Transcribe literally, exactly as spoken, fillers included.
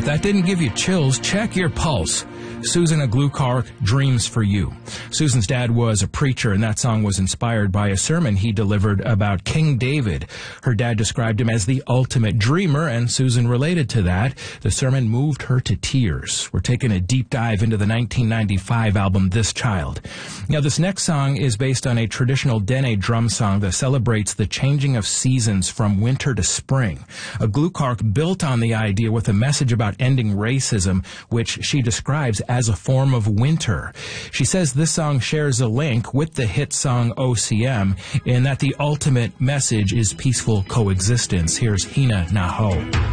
If that didn't give you chills, check your pulse. Susan Aglukark, Dreams for You. Susan's dad was a preacher, and that song was inspired by a sermon he delivered about King David. Her dad described him as the ultimate dreamer, and Susan related to that. The sermon moved her to tears. We're taking a deep dive into the nineteen ninety-five album This Child. Now, this next song is based on a traditional Dene drum song that celebrates the changing of seasons from winter to spring. Aglukark built on the idea with a message about ending racism, which she describes as a form of winter. She says this song shares a link with the hit song O C M in that the ultimate message is peaceful coexistence. Here's Hina Naho.